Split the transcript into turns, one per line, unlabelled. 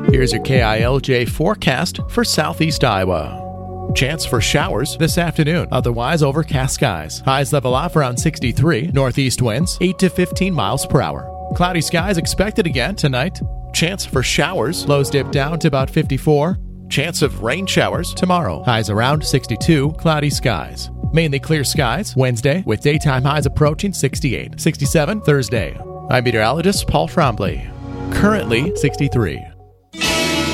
Here's your KILJ forecast for southeast Iowa. Chance for showers this afternoon, otherwise overcast skies. Highs level off around 63, northeast winds 8 to 15 miles per hour. Cloudy skies expected again tonight. Chance for showers, lows dip down to about 54. Chance of rain showers tomorrow, highs around 62, cloudy skies. Mainly clear skies Wednesday, with daytime highs approaching 68, 67 Thursday. I'm meteorologist Paul Trombley. Currently 63.